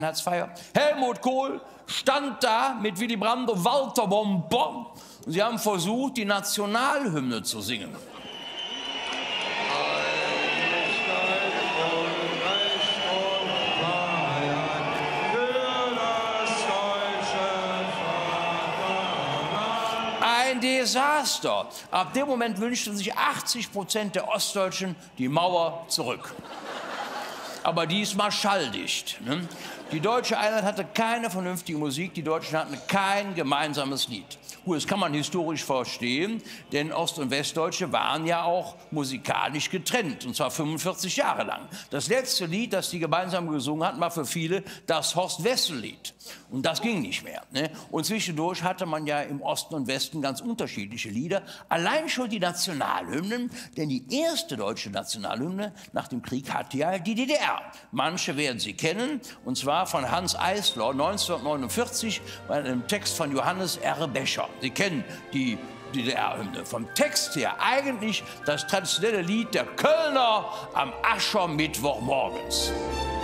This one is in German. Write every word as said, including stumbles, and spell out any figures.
Feier. Helmut Kohl stand da mit Willy Brandt und Walter Bomber und sie haben versucht, die Nationalhymne zu singen. Ein Desaster. Ab dem Moment wünschten sich achtzig Prozent der Ostdeutschen die Mauer zurück. Aber diesmal schalldicht. Ne? Die deutsche Einheit hatte keine vernünftige Musik, die Deutschen hatten kein gemeinsames Lied. Gut, das kann man historisch verstehen, denn Ost- und Westdeutsche waren ja auch musikalisch getrennt, und zwar fünfundvierzig Jahre lang. Das letzte Lied, das die gemeinsam gesungen hatten, war für viele das Horst-Wessel-Lied. Und das ging nicht mehr. Ne? Und zwischendurch hatte man ja im Osten und Westen ganz unterschiedliche Lieder. Allein schon die Nationalhymnen, denn die erste deutsche Nationalhymne nach dem Krieg hatte ja die D D R. Manche werden sie kennen, und zwar von Hanns Eisler neunzehnhundertneunundvierzig bei einem Text von Johannes R. Becher. Sie kennen die D D R-Hymne. Vom Text her eigentlich das traditionelle Lied der Kölner am Aschermittwoch morgens.